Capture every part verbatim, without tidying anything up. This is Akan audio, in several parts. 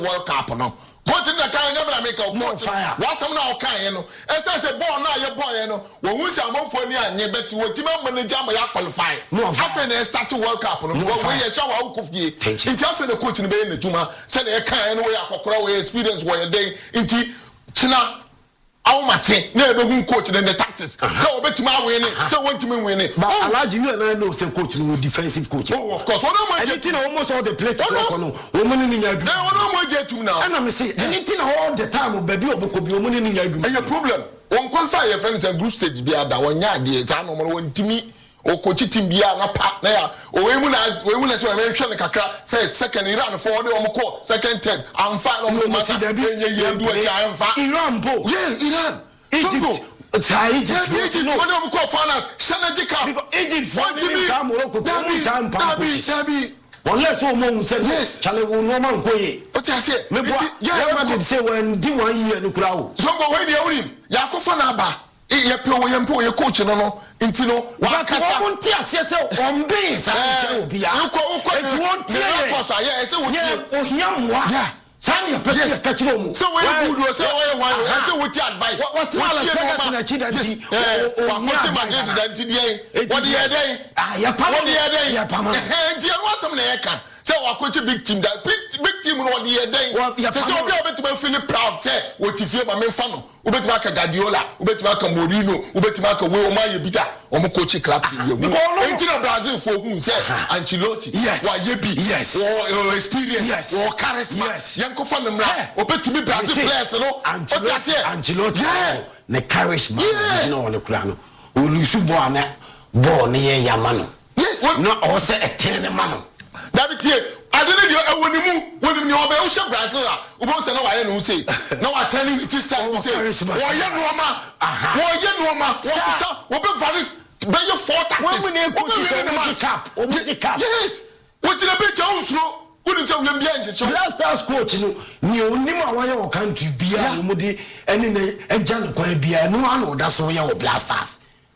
World Cup no. Coach in the kind of make a coach. What's some now kind no. As I say born now you boy no. When we say among for near near bet you team manager may qualify. After they start to World Cup no. Go we show how could ye. In just the coach in the Juma said a kind way akokora we experience where day inti China how much never who coach in the tactics. So bet you my winning. So want to win it. But Alaji you and I know say coach no defensive coach. Oh of course. Anything almost all the places no. Woman in your no more jet now. And I'm say anything all the time baby obokobi woman in your and your problem. One qualify your friends and group stage be ada one ya dey ta no mo won timi o coach team bia na pa na ya o we mu na we mu na say we hwe ne kakra say second Iran for the omko second third am fine no mo see da bi ye do a cha am fa Iran bo yeah Iran Egypt Egypt Egypt no no omko finance synergy cup Egypt for the Morocco time time unless we mo say yes chale wo no man koye o ti ase me bo ya ma did say when di one year no kura wo so go we dey onim ya ko fa na ba e pe wo yem pe wo coach no no inti no wa kasa wo nti ase se on be sa che obi a ko ko e won ti e ko sa ye se wo ti o hia moa Sanya pese kachiro mu. So we good so we one. I say what advice. What what you na chida di. O what Madrid dan ti dey. What dey dey? Ah ya pa. What dey dey? Ya pa ma. Eh ndi an what am na e kan. Say we coach big team that big big team no what dey dey. Say so we obeti man feel proud say what tifie ma me fa no. Obeti ma ka Guardiola, obeti ma ka Mourinho, obeti ma ka we o ma ye bita. Omo coach club ye. Enti na Brazil for who say Ancelotti. Wa ye bi. Yes. Or experience. Or charisma. Yanko fa na mra. Obeti mi Brazil players no. Ancelotti. Yeah. Ne charisma. No on the kula no. Olusu bo ana. Bo ne ye yama no. No o say e ten man. David tie adene de ewonimu wonim ne oba o she Brazil a obo se na wa ye no say na wa turning it say wo ye no ma wo ye no ma wo sisa wo be vari be ye four tactics wo be win the cup o be cup yes wo ti na be cha usuro wonim say wo bia nche Blasters coach no ni onim a wa ye wo country bia wo mudi ene ne eja no kwan bia no ano da so ye wo Blasters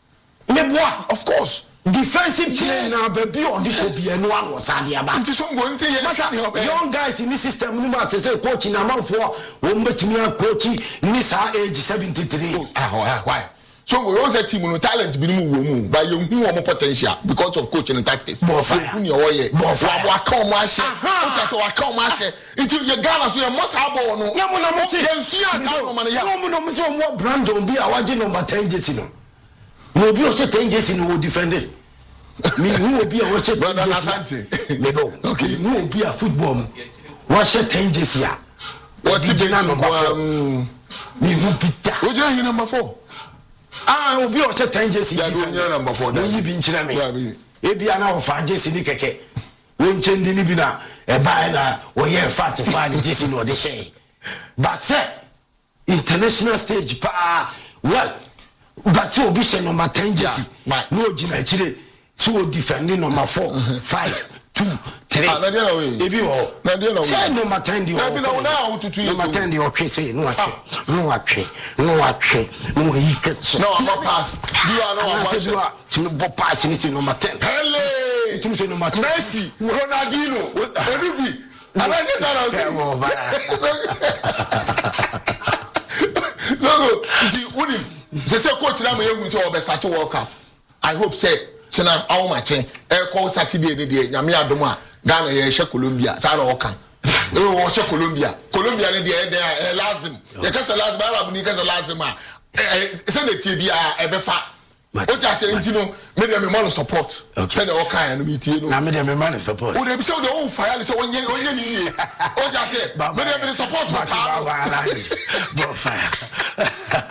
me boa of course defensive play na baby on the copy no one was adia ba nti so ngo nti ye young guys in this system no ma say coach na man for wo mbetimi a coach ni sa age seventy-three ah why so we want that team no talent bi mu wo mu ba ye hu wo potential because of coaching and tactics bo fa hu ni o ye bo fa wa ka o ma she o ta so wa ka o ma she nti ye Ghana so ye mo sa ball no ya mo na mo ti ye nsu ya sa no ma na ya mo no mo so mo Brandon bi a waje number ten jersey no no bi o se ten jersey no defend it me who will be a watch brother Asante me no okay who will be a football watch ten jersey ya what be number four me who pita o jira number four ah obi o che ten jersey ya do number four da yi bi nchira me e bia na o fa jersey ni keke won chendi ni bi na e ba na o ye fast fa ni jersey no de shey but say international stage pa well but obi she number ten jersey no jina chire so defending number four, five, two, three. Ah, Nadia away. Ebi o. Nadia away. Say number ten di o. Nabi na una o tutu. Number ten di o twe say no atwe. No atwe. No atwe. No yi ketso. No am pass. You are no am pass. You are to bo pass ni say number ten. Hele. To say number ten. Messi, Ronaldinho, Odubi. Abege sara o. So, di unim. They say coach na me ehun say o be start World Cup. I hope say China how much e call Saturday ni de nyame adom a Ghana ye hye Colombia sa na oka e wo hye Colombia Colombia ni de e lazim ye kasa lazim Arab ni kasa lazim a se na tie bia e be fa o ta se ntino me de me man support se na oka ya no me tie no na me de me man support o de be se o de o fire se onye onye ni ye o ta se me de me support o ta bo fire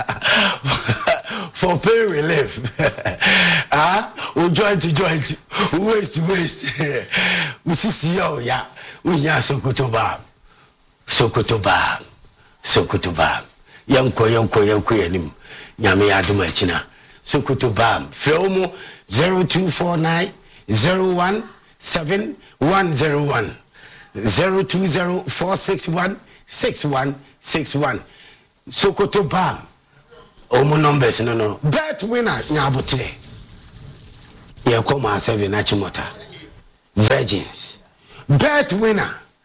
for pain relief. Ah, we joint to joint, waste waste. We see you ya, we ya Sokoto Bam, Sokoto Bam, Sokoto Bam. Yanko yanko yanko yanim, Yami Aduma China, Sokoto Bam. Filmo zero two four nine zero one seven one zero one zero two zero four six one six one six one. Sokoto Bam. Omo numbers no no. Bet winner nyabotire. Ye come seven achimota. Virgins. Bet winner.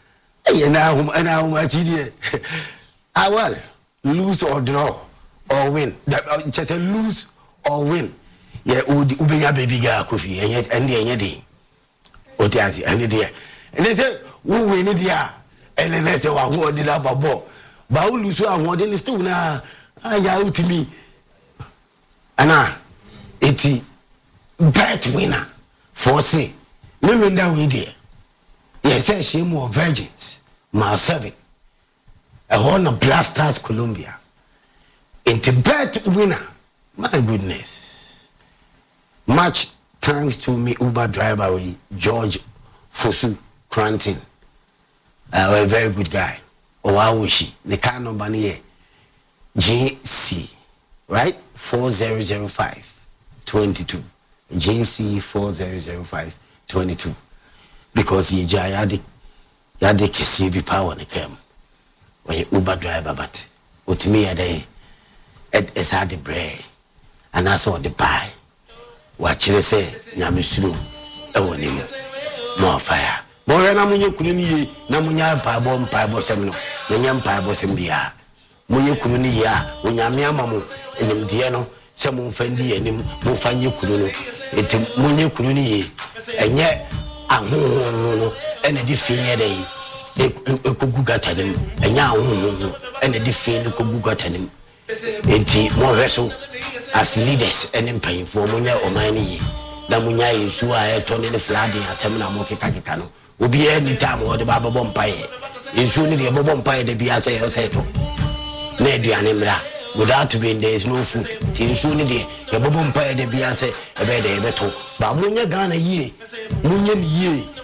You know, and how much it I will lose or draw or win. Just lose or win. Yeah, Ubia baby girl coffee and yet and the end day. Otiasi and the and they say, who win it here? And then they say, well, who did up a ball? But who lose one in the stone? I out to me. Anna, eighty bet winner for say. Women that we did. Yes, say she more virgins. My seven. A horn of Blasters Columbia. Into bet winner. My goodness. Much thanks to me Uber driver George Fosu Cranton. Uh, a very good guy. Oh, how was she? The car number here. G C. Right? four zero zero five twenty-two. G C four zero zero five twenty-two. Because ye jayadi yade kesi bi power ne kam. When you Uber driver but utimi yade ed esa de bread and that's all the buy. Watch it say nyame suru e woni mo fire. Bo na munye kunu ni na munya pa bo mpa bo sem no. Nya mpa bo sem bia. Munye kunu ni ya onyame amamu enim de no se mo mfandi enim mo fanye kunu no. Eti munye kunu ni enye ahun ene di fiye dey ekogu gatanim enya ahun ene di fiye no kogu gatanim enti mo reso as leaders ene mpanyfo mo nya oman ni na mo nya yesu a eto ne flooding asem na mo keka keka no obi anytime wo de ba bobo mpaye yesu ni de bobo mpaye de bia che yo seto na eduane mra without being there is no food yesu ni de ye bobo mpaye de bia che ebe de ebe to ba mo nya Ghana yie mo nya ni yie